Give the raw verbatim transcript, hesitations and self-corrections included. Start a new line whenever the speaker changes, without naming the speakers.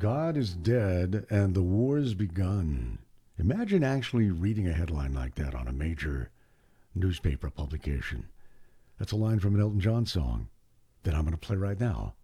God is dead and the war's begun. Imagine actually reading a headline like that on a major newspaper publication. That's a line from an Elton John song that I'm going to play right now.